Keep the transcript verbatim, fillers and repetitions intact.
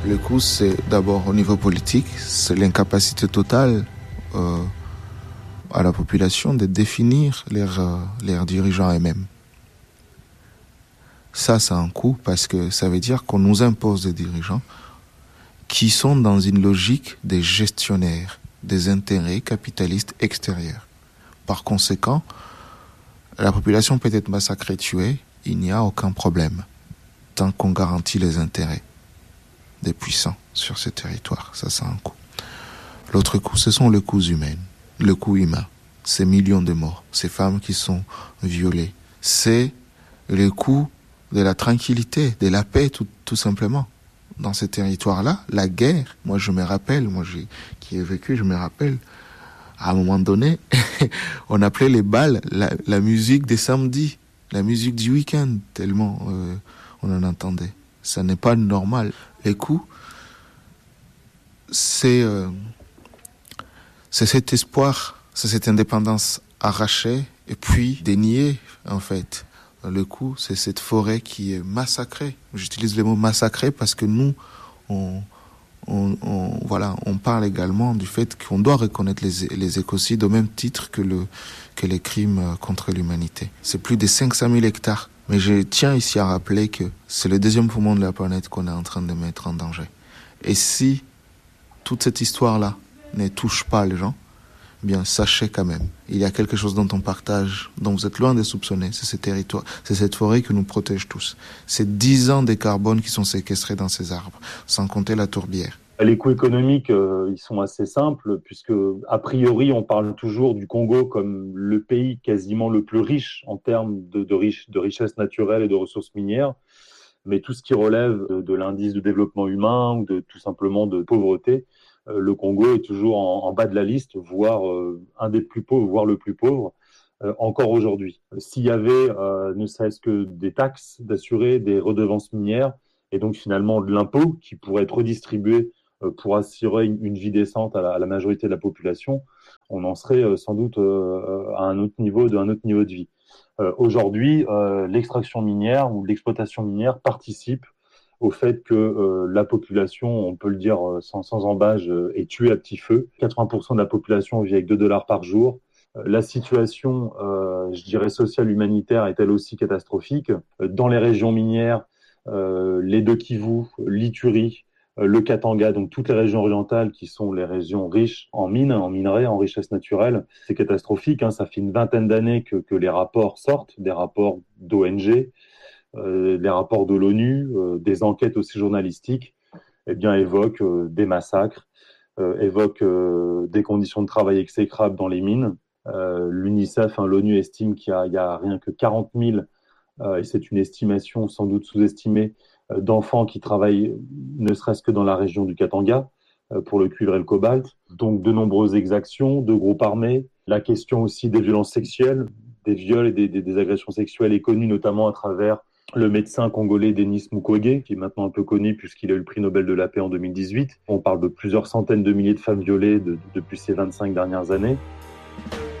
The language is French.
Le coût, c'est d'abord au niveau politique, c'est l'incapacité totale euh, à la population de définir leurs, euh, leurs dirigeants eux-mêmes. Ça, c'est un coût parce que ça veut dire qu'on nous impose des dirigeants qui sont dans une logique des gestionnaires des intérêts capitalistes extérieurs. Par conséquent, la population peut être massacrée, tuée, il n'y a aucun problème tant qu'on garantit les intérêts des puissants sur ces territoires. Ça, c'est un coût. L'autre coût, ce sont les coûts humains, le coût humain. Ces millions de morts, ces femmes qui sont violées. C'est le coût de la tranquillité, de la paix, tout, tout simplement. Dans ces territoires-là, la guerre, moi je me rappelle, moi j'ai, qui ai vécu, je me rappelle, à un moment donné, on appelait les balles la, la musique des samedis, la musique du week-end, tellement euh, on en entendait. Ça n'est pas normal. Les coups, c'est, euh, c'est cet espoir, c'est cette indépendance arrachée et puis déniée, en fait. Le coup, c'est cette forêt qui est massacrée. J'utilise le mot massacrée parce que nous, on, on, on, voilà, on parle également du fait qu'on doit reconnaître les, les écocides au même titre que, le, que les crimes contre l'humanité. C'est plus de cinq cent mille hectares. Mais je tiens ici à rappeler que c'est le deuxième poumon de la planète qu'on est en train de mettre en danger. Et si toute cette histoire-là ne touche pas les gens, eh bien, sachez quand même, il y a quelque chose dont on partage, dont vous êtes loin de soupçonner, c'est ce territoire, c'est cette forêt qui nous protège tous. C'est dix ans de carbone qui sont séquestrés dans ces arbres, sans compter la tourbière. Les coûts économiques, euh, ils sont assez simples, puisque, a priori, on parle toujours du Congo comme le pays quasiment le plus riche en termes de, de, riche, de richesse naturelle et de ressources minières. Mais tout ce qui relève de, de l'indice de développement humain ou de, tout simplement de pauvreté, euh, le Congo est toujours en, en bas de la liste, voire euh, un des plus pauvres, voire le plus pauvre, euh, encore aujourd'hui. S'il y avait euh, ne serait-ce que des taxes d'assurer, des redevances minières, et donc finalement de l'impôt qui pourrait être redistribué euh, pour assurer une, une vie décente à la, à la majorité de la population, on en serait euh, sans doute euh, à un autre niveau, de un autre niveau de vie. Euh, aujourd'hui, euh, l'extraction minière ou l'exploitation minière participe au fait que euh, la population, on peut le dire sans, sans embâge, euh, est tuée à petit feu. quatre-vingts pour cent de la population vit avec deux dollars par jour. Euh, la situation, euh, je dirais, sociale, humanitaire est elle aussi catastrophique. Euh, dans les régions minières, euh, les deux Kivu, l'Ituri, euh, le Katanga, donc toutes les régions orientales qui sont les régions riches en mines, en minerais, en richesses naturelles, c'est catastrophique. Hein. Ça fait une vingtaine d'années que, que les rapports sortent, des rapports d'O N G, euh, les rapports de l'ONU, euh, des enquêtes aussi journalistiques, eh bien, évoquent euh, des massacres, euh, évoquent euh, des conditions de travail exécrables dans les mines. Euh, L'UNICEF, hein, l'ONU estime qu'il y a, il y a rien que quarante mille, euh, et c'est une estimation sans doute sous-estimée, euh, d'enfants qui travaillent ne serait-ce que dans la région du Katanga, euh, pour le cuivre et le cobalt. Donc de nombreuses exactions de groupes armés. La question aussi des violences sexuelles, des viols et des, des, des agressions sexuelles est connue notamment à travers le médecin congolais Denis Mukwege, qui est maintenant un peu connu puisqu'il a eu le prix Nobel de la paix en deux mille dix-huit. On parle de plusieurs centaines de milliers de femmes violées de, de, depuis ces vingt-cinq dernières années.